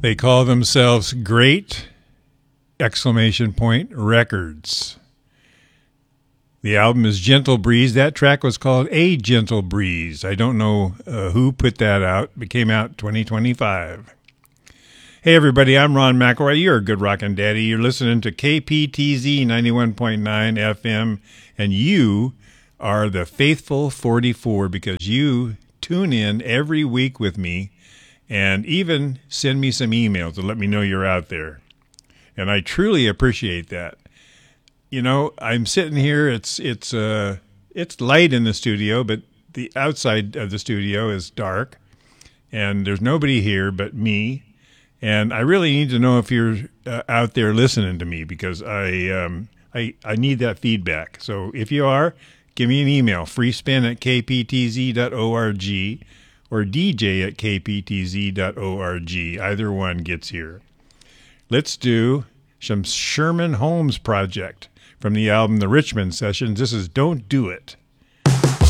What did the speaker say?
They call themselves Great exclamation point Records. The album is Gentle Breeze. That track was called A Gentle Breeze. I don't know who put that out. It came out 2025. Hey, everybody, I'm Ron McElroy. You're a good rockin' daddy. You're listening to KPTZ 91.9 FM, and you are the faithful 44 because you tune in every week with me and even send me some emails to let me know you're out there. And I truly appreciate that. You know, I'm sitting here, it's light in the studio, but the outside of the studio is dark, and there's nobody here but me. And I really need to know if you're out there listening to me because I need that feedback. So if you are, give me an email, freespin@kptz.org or dj@kptz.org. Either one gets here. Let's do some Sherman Holmes Project from the album The Richmond Sessions. This is Don't Do It.